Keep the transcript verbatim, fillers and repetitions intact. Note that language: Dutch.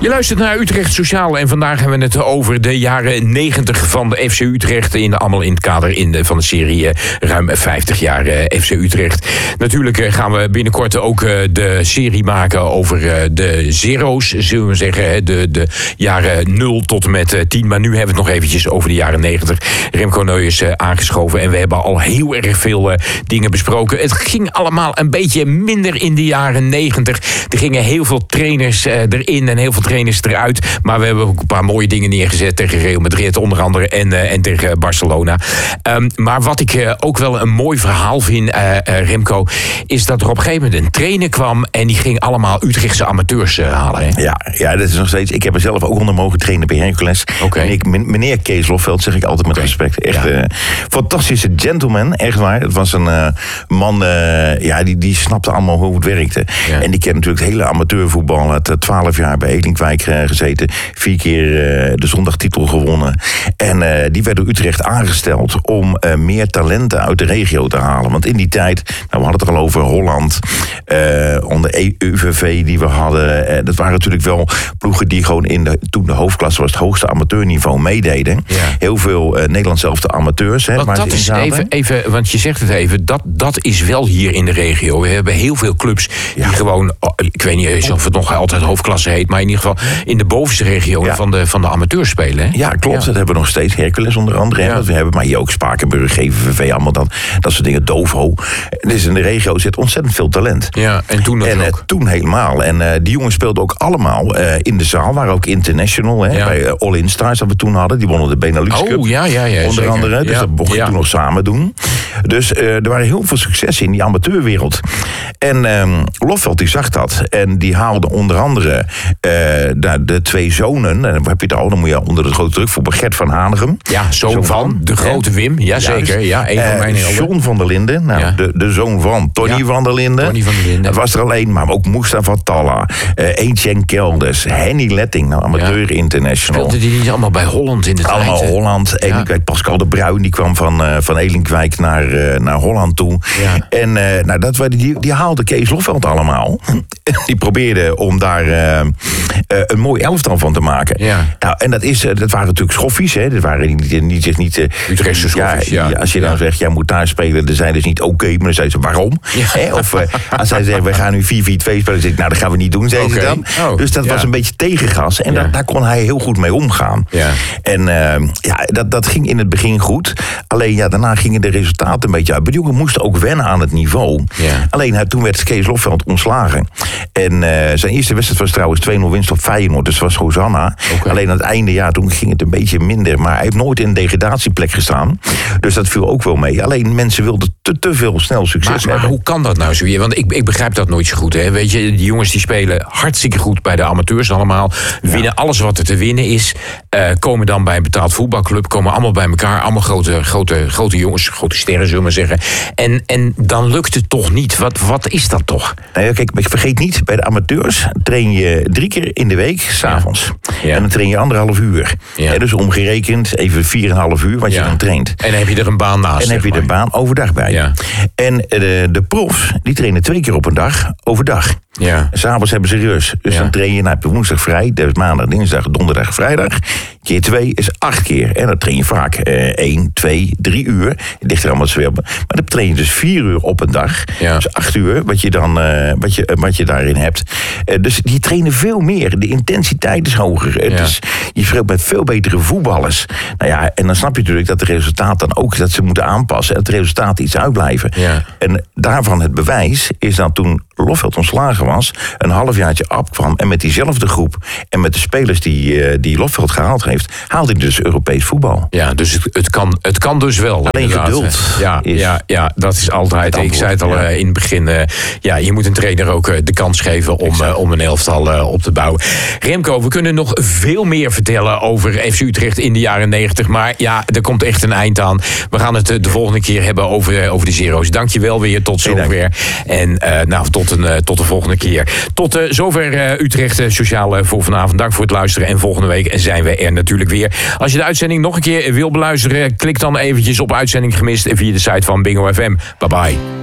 Je luistert naar Utrecht Sociaal en vandaag hebben we het over de jaren negentig van de F C Utrecht. In, allemaal in het kader in de, van de serie uh, ruim vijftig jaar uh, F C Utrecht. Natuurlijk uh, gaan we binnenkort ook uh, de serie maken over uh, de zero's, zullen we zeggen. De, de jaren nul tot en met uh, tien. Maar nu hebben we het nog eventjes over de jaren negentig. Remco Neu is uh, aangeschoven en we hebben al heel erg veel uh, dingen besproken. Het ging allemaal een beetje minder in de jaren negentig. Er gingen heel veel trainers uh, erin en heel veel trainers eruit. Maar we hebben ook een paar mooie dingen neergezet tegen Real Madrid onder andere en, uh, en tegen Barcelona. Um, maar wat ik uh, ook wel een mooi verhaal vind, uh, uh, Remco, is dat er op een gegeven moment een trainer kwam en die ging allemaal Utrechtse amateurs uh, halen. Hè? Ja, ja, dat is nog steeds. Ik heb er zelf ook onder mogen trainen bij Hercules. Okay. En ik, meneer Kees Lofveld, zeg ik altijd met okay. respect. Echt een ja. uh, fantastische gentleman, echt waar. Het was een uh, man, uh, ja, die, die snapte allemaal hoe het werkte. Ja. En die kent natuurlijk het hele amateurvoetbal. Het twaalf jaar bij Elinkwijk uh, gezeten. Vier keer uh, de zondagtitel gewonnen. En uh, die werd door Utrecht aangesteld om uh, meer talenten uit de regio te halen. Want in die tijd, nou, we hadden het er al over Holland, uh, onder U V V die we hadden. Uh, dat waren natuurlijk wel ploegen die gewoon in de, toen de hoofdklasse was, het hoogste amateurniveau meededen. Ja. Heel veel uh, Nederlandselfde amateurs. Hè, want dat is even, even, want je zegt het even, dat, dat is wel hier in de regio. We hebben heel veel clubs die ja. gewoon, ik weet niet eens of het nog altijd hoofdklasse heet, maar in ieder geval in de bovenste regio ja. van, de, van de amateurs spelen. Hè? Ja, klopt. Ja. Dat hebben we nog steeds. Hercules onder andere. Ja. We hebben, maar hier ook Spakenburg, G V V, allemaal dat, dat soort dingen. Dovo. Dus in de regio zit ontzettend veel talent. Ja, en toen en, ook. Uh, toen helemaal. En uh, die jongens speelden ook allemaal uh, in de zaal. Waren ook international. Hè, ja. Bij uh, All In Stars dat we toen hadden. Die wonnen de Benelux Cup. Oh, ja, ja, ja. Onder zeker. andere. Dus ja. dat mocht je ja. toen nog samen doen. Dus uh, er waren heel veel successen in die amateurwereld. En um, Lofveld die zag dat. En die haalde onder andere uh, de, de twee zonen. En dan heb je het al. Dan moet je onder de grote druk voor Gert van Hanegem. Ja, zoon, zoon van, van de grote Wim. Jazeker. Ja, een van mijn helden. John van der Linden. Nou, ja. de, de zoon van Tony ja. van der Linden. Tony van der Linden. Dat was er alleen, maar ook Mustafa Talla. Uh, Etienne Kelders. Henny Letting. Nou, amateur ja. international. Speelde die niet allemaal bij Holland in de tijd? Allemaal Holland. Ja. Elinkwijk. Pascal de Bruin. Die kwam van, uh, van Elinkwijk naar, uh, naar Holland toe. Ja. En uh, nou, dat, die, die haalde Kees Lofveld allemaal. Die probeerde om daar uh, uh, een mooi elftal van te maken. Ja. Nou, en dat, is, uh, dat waren natuurlijk schoffies. Hè. Dat waren niet, niet, niet, niet uh, Utrechtse schoffies, ja, ja. Als je dan ja. zegt, jij moet daar spelen, dan zijn dus niet oké. Okay, maar dan zeiden ze, waarom? Ja. Hè? Of uh, als zij zeggen, we gaan nu vier vier twee spelen, dan zeg ik, nou, dat gaan we niet doen, zeiden okay. ze dan. Oh, dus dat ja. was een beetje tegengas. En ja. da- daar kon hij heel goed mee omgaan. Ja. En uh, ja, dat, dat ging in het begin goed. Alleen, ja, daarna gingen de resultaten een beetje uit. Maar de jongen moest ook wennen aan het niveau. Ja. Alleen, hij, toen werd Kees Lofveld ontslagen. En uh, zijn eerste wedstrijd was trouwens twee nul winst op Feyenoord. Dus was Hosanna. Okay. Alleen aan het einde, ja, toen ging het een beetje minder. Maar hij heeft nooit in een degradatieplek gestaan. Dus dat viel ook wel mee. Alleen, mensen wilden te, te veel snel succes maar, hebben. Maar hoe kan dat nou zo weer? Want ik, ik begrijp dat nooit zo goed. Hè? Weet je, die jongens die spelen hartstikke goed bij de amateurs allemaal. Winnen ja. alles wat er te winnen is. Uh, komen dan bij een betaald voetbalclub. Komen allemaal bij elkaar. Allemaal grote, grote, grote jongens. Grote sterren, zullen we maar zeggen. En, en dan lukt het toch niet. Wat, wat is dat toch? Nou ja, kijk, vergeet niet, bij de amateurs train je drie keer in de week, 's avonds. Ja. Ja. En dan train je anderhalf uur. Ja. Dus omgerekend even vier en een half uur wat ja. je dan traint. En dan heb je er een baan naast. En dan heb je maar. er een baan overdag bij. Ja. En de, de profs, die trainen twee keer op een dag overdag. Ja. S'avonds hebben ze rust. Dus ja. dan train je, nou heb je woensdag vrij, dus maandag, dinsdag, donderdag, vrijdag. Keer twee is acht keer. En dan train je vaak eh, één, twee, drie uur. Het ligt er allemaal zwemmen. Maar dan train je dus vier uur op een dag. Ja. Dus acht uur, wat je, dan, uh, wat je, wat je daarin hebt. Uh, dus die trainen veel meer. De intensiteit is hoger. Ja. Dus je speelt met veel betere voetballers. Nou ja, en dan snap je natuurlijk dat de resultaat dan ook, dat ze moeten aanpassen. En het resultaat iets uitblijven. Ja. En daarvan het bewijs is dat toen Lofveld ontslagen was, een halfjaartje afkwam en met diezelfde groep en met de spelers die, uh, die Lofveld gehaald heeft, haalde hij dus Europees voetbal. Ja, dus het, het, kan, het kan dus wel. Alleen inderdaad. geduld. Ja, is ja, ja, dat is altijd. Ik zei het al ja. uh, in het begin. Uh, ja, je moet een trainer ook uh, de kans geven om, uh, om een elftal uh, op te bouwen. Remco, we kunnen nog veel meer vertellen over F C Utrecht in de jaren negentig. Maar ja, er komt echt een eind aan. We gaan het uh, de volgende keer hebben over, uh, over de zero's. Dank je wel weer. Tot zover. En uh, nou, tot, een, uh, tot de volgende keer. Tot uh, zover uh, Utrecht uh, Sociaal uh, voor vanavond. Dank voor het luisteren. En volgende week zijn we er natuurlijk weer. Als je de uitzending nog een keer wil beluisteren, klik dan eventjes op Uitzending Gemist via de site van Bingo F M. Bye bye.